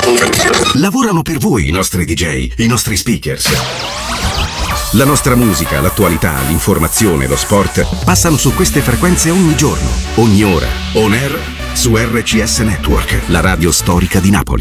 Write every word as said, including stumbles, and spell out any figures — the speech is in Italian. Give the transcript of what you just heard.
Lavorano per voi i nostri D J, i nostri speakers. La nostra musica, l'attualità, l'informazione, lo sport passano su queste frequenze ogni giorno, ogni ora. On air su R C S Network, la radio storica di Napoli.